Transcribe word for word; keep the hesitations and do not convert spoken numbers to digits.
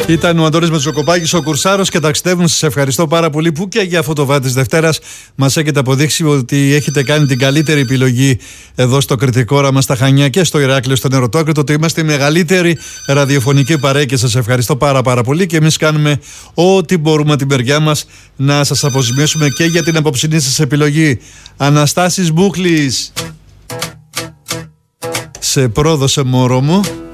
Ήταν ο Αντώνης Μετζοκοπάκης, ο Κουρσάρος, και ταξιδεύουν. Σας ευχαριστώ πάρα πολύ που και για αυτό το βράδυ της Δευτέρας μας έχετε αποδείξει ότι έχετε κάνει την καλύτερη επιλογή εδώ στο κριτικό όραμα στα Χανιά και στο Ηράκλειο, στον Ερωτόκριτο, ότι είμαστε η μεγαλύτερη ραδιοφωνική παρέα και σας ευχαριστώ πάρα πάρα πολύ, και εμείς κάνουμε ό,τι μπορούμε την μεριά μας να σας αποζημιώσουμε και για την απόψινή σας επιλογή. Αναστάσης Μπούκλης, σε πρόδωσε μωρό μου.